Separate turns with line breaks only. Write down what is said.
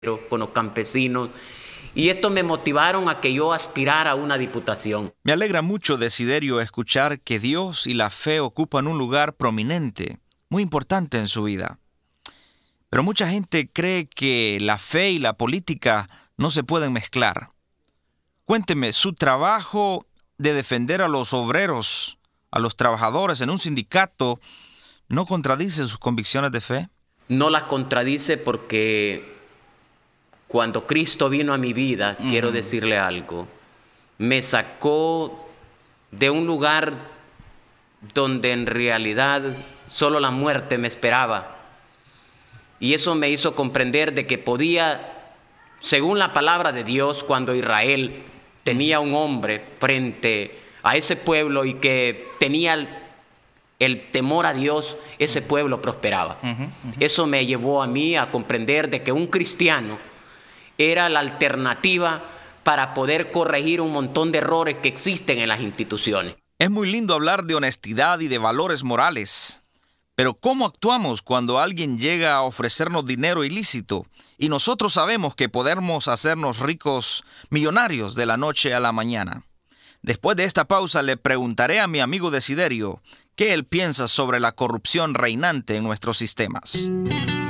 con los campesinos, y esto me motivaron a que yo aspirara a una diputación.
Me alegra mucho, Desiderio, escuchar que Dios y la fe ocupan un lugar prominente, muy importante en su vida. Pero mucha gente cree que la fe y la política no se pueden mezclar. Cuénteme, ¿su trabajo de defender a los obreros, a los trabajadores en un sindicato, no contradice sus convicciones de fe?
No las contradice porque cuando Cristo vino a mi vida, quiero decirle algo, me sacó de un lugar donde en realidad solo la muerte me esperaba. Y eso me hizo comprender de que podía, según la palabra de Dios, cuando Israel tenía un hombre frente a ese pueblo y que tenía el temor a Dios, ese pueblo prosperaba. Eso me llevó a mí a comprender de que un cristiano era la alternativa para poder corregir un montón de errores que existen en las instituciones.
Es muy lindo hablar de honestidad y de valores morales, pero ¿cómo actuamos cuando alguien llega a ofrecernos dinero ilícito y nosotros sabemos que podemos hacernos ricos, millonarios de la noche a la mañana? Después de esta pausa le preguntaré a mi amigo Desiderio qué él piensa sobre la corrupción reinante en nuestros sistemas.